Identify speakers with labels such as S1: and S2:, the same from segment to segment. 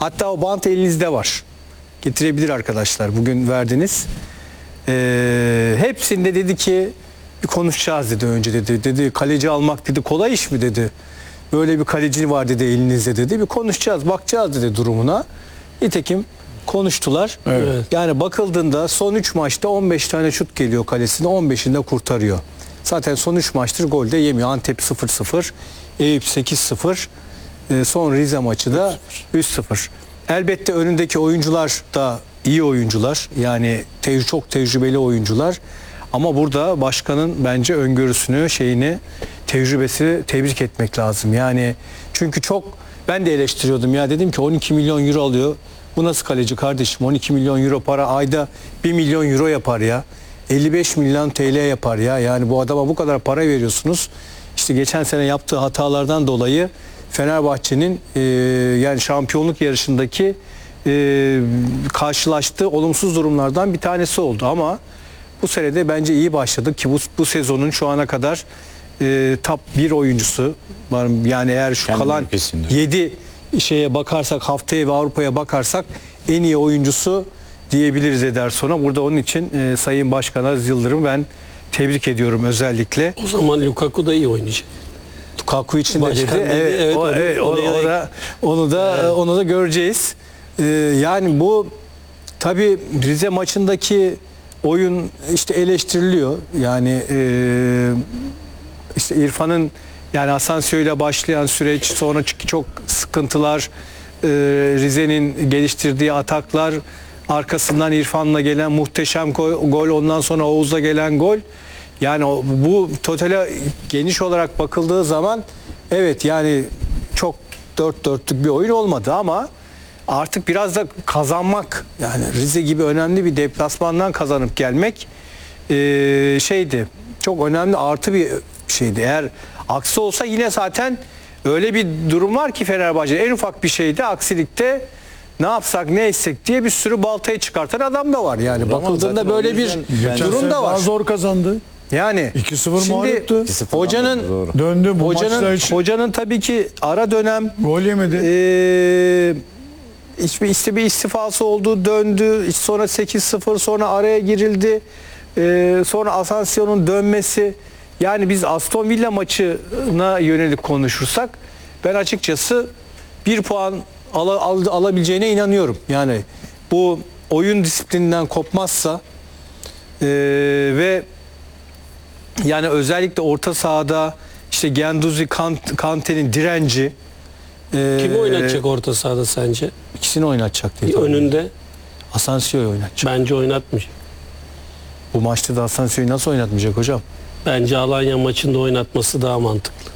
S1: Hatta o bant elinizde var. Getirebilir arkadaşlar. Bugün verdiniz. Hepsinde dedi ki bir konuşacağız dedi önce dedi. Dedi kaleci almak dedi kolay iş mi dedi. Böyle bir kaleci var dedi elinizde dedi. Bir konuşacağız, bakacağız dedi durumuna. Nitekim konuştular.
S2: Evet.
S1: Yani bakıldığında son 3 maçta 15 tane şut geliyor kalesine, 15'inde kurtarıyor. Zaten son 3 maçtır gol de yemiyor. Antep 0-0, Eyüp 8-0, son Rize maçı da 3-0. Elbette önündeki oyuncular da iyi oyuncular. Yani çok tecrübeli oyuncular. Ama burada başkanın bence öngörüsünü, tecrübesini tebrik etmek lazım. Yani çünkü ben de eleştiriyordum ya, dedim ki 12 milyon euro alıyor. Bu nasıl kaleci kardeşim? 12 milyon euro para ayda 1 milyon euro yapar ya. 55 milyon TL yapar ya. Yani bu adama bu kadar para veriyorsunuz. İşte geçen sene yaptığı hatalardan dolayı Fenerbahçe'nin yani şampiyonluk yarışındaki karşılaştığı olumsuz durumlardan bir tanesi oldu. Ama bu sene de bence iyi başladık ki bu sezonun şu ana kadar top 1 oyuncusu var. Yani eğer şu
S3: Kendi
S1: kalan
S3: ülkesinde.
S1: 7 şeye bakarsak, haftaya ve Avrupa'ya bakarsak en iyi oyuncusu diyebiliriz Ederson'a. Burada onun için Sayın Başkan Aziz Yıldırım ben tebrik ediyorum özellikle.
S2: O zaman Lukaku da iyi oynayacak.
S1: Lukaku için de
S2: Başkan
S1: dedi.
S2: dedi,
S1: Evet, onu da göreceğiz. Yani bu tabii Rize maçındaki oyun işte eleştiriliyor. Yani işte İrfan'ın yani Asensio ile başlayan süreç, sonra çok sıkıntılar, Rize'nin geliştirdiği ataklar, arkasından İrfan'la gelen muhteşem gol, ondan sonra Oğuz'la gelen gol. Yani bu totale geniş olarak bakıldığı zaman evet yani çok dört dörtlük bir oyun olmadı ama artık biraz da kazanmak, yani Rize gibi önemli bir deplasmandan kazanıp gelmek çok önemli, artı bir şeydi. Eğer aksi olsa yine zaten öyle bir durum var ki Fenerbahçe en ufak bir şeyde, aksilikte ne yapsak ne etsek diye bir sürü baltayı çıkartan adam da var. Yani bakıldığında böyle bir durum da var.
S4: Daha zor kazandı.
S1: Yani
S4: 2-0 mağluptu.
S3: 2-0
S1: hocanın
S4: Döndü bu maçta hiç
S1: hocanın tabii ki ara dönem
S4: gol yemedi.
S1: bir istifası oldu, döndü. Sonra 8-0, sonra araya girildi. Sonra Asensio'nun dönmesi. Yani biz Aston Villa maçına yönelik konuşursak ben açıkçası 1 puan alabileceğine inanıyorum. Yani bu oyun disiplininden kopmazsa ve yani özellikle orta sahada işte Guendouzi, Kante'nin direnci,
S2: Kim oynatacak orta sahada sence?
S1: ikisini oynatacak diye tahmin ediyorum.
S2: Önünde
S1: Asensio'yu oynatacak.
S2: bence oynatmayacak.
S1: Bu maçta da Asensio'yu nasıl oynatmayacak hocam?
S2: Bence Alanya maçında oynatması daha mantıklı.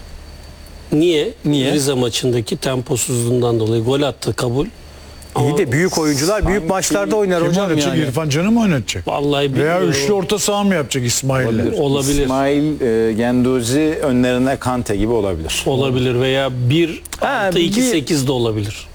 S2: Niye?
S1: Niye?
S2: Rize maçındaki temposuzluğundan dolayı gol attı, kabul.
S1: İyi de büyük oyuncular büyük maçlarda oynar
S4: Kim
S1: hocam
S4: oynatacak?
S1: yani.
S4: İrfan Can'ı mı oynatacak?
S2: Vallahi
S4: Veya
S2: bilmiyorum.
S4: üçlü orta saha mı yapacak İsmail'le?
S2: Olabilir.
S3: İsmail Guendouzi önlerine Kante gibi olabilir.
S2: Olabilir veya 1-6-2-8 de olabilir.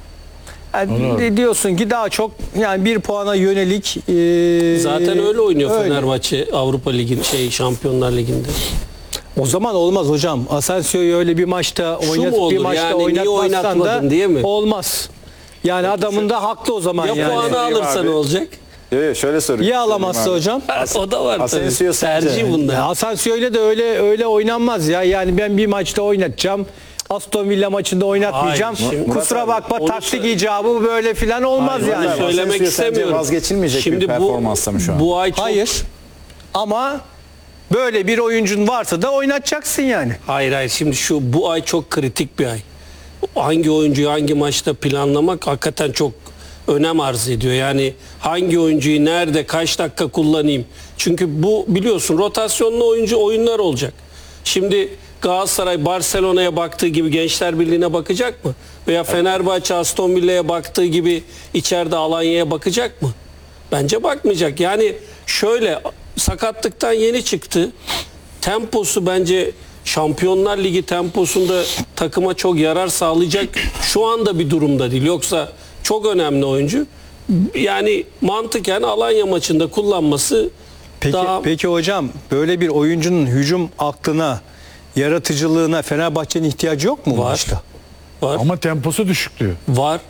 S1: Yani diyorsun ki daha çok yani 1 puana yönelik
S2: Zaten öyle oynuyor
S1: öyle.
S2: Fenerbahçe Avrupa Ligi Şampiyonlar Ligi'nde.
S1: O zaman olmaz hocam. Asensio'yu öyle bir maçta
S2: Şu mu olur?
S1: bir maçta
S2: Yani niye
S1: oynatmazsan da
S2: oynatmadın diye mi?
S1: olmaz. Yani adamın da haklı o zaman
S2: Ya
S1: yani.
S2: puanı alırsa
S3: abi.
S2: ne olacak?
S3: Yok, şöyle sorayım.
S1: Ya alamazsa hocam?
S2: O da var tabii.
S3: Asensio sence?
S2: Tercih bunda.
S1: Ya Asensio ile de öyle oynanmaz ya. Yani ben bir maçta oynatacağım. Aston Villa maçında oynatmayacağım.
S2: Hayır, şimdi-
S1: Kusura bakma,
S2: Onu
S1: taktik icabı böyle filan olmaz
S2: Hayır,
S1: yani.
S2: onu söylemek
S3: Asensio sence
S2: istemiyorum.
S3: vazgeçilmeyecek bir performansta mı şu an?
S2: Bu ay çok...
S1: Hayır. Ama böyle bir oyuncun varsa da oynatacaksın yani.
S2: Hayır şimdi bu ay çok kritik bir ay. Hangi oyuncuyu hangi maçta planlamak hakikaten çok önem arz ediyor. Yani hangi oyuncuyu nerede kaç dakika kullanayım. Çünkü bu biliyorsun rotasyonlu oyunlar olacak. Şimdi Galatasaray Barcelona'ya baktığı gibi Gençler Birliği'ne bakacak mı? Veya Fenerbahçe Aston Villa'ya baktığı gibi içeride Alanya'ya bakacak mı? Bence bakmayacak. Yani şöyle, sakatlıktan yeni çıktı. Temposu bence Şampiyonlar Ligi temposunda takıma çok yarar sağlayacak şu anda bir durumda değil. Yoksa çok önemli oyuncu. Yani mantıken Alanya maçında kullanması daha...
S1: Peki hocam, böyle bir oyuncunun hücum aklına, yaratıcılığına Fenerbahçe'nin ihtiyacı yok mu bu
S2: Var.
S1: maçta?
S2: Var.
S4: Ama temposu düşük diyor.
S2: Var.